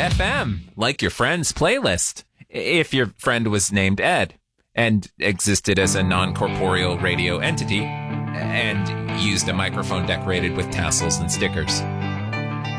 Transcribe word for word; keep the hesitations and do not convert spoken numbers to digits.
F M, like your friend's playlist, if your friend was named Ed and existed as a non-corporeal radio entity and used a microphone decorated with tassels and stickers.